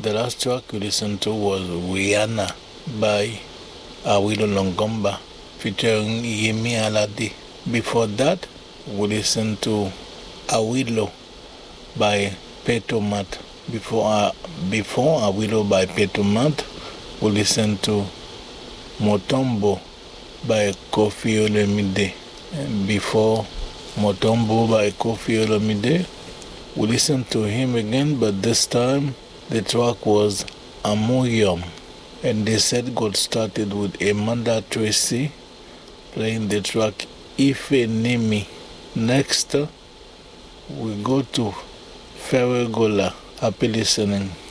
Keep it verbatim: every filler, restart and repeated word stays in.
The last track we listened to was Rihanna by Awilo Longomba featuring Yemi Alade. Before that, we listened to Awilo by Petomat. Before, uh, before Awilo by Petomat, we listened to Motombo by Koffi Olomide. And before Motombo by Koffi Olomide, we listened to him again, but this time the track was Amurium. And the set got started with Amanda Tracy playing the track Ife Nimi. Next, we go to Ferregola. Happy listening.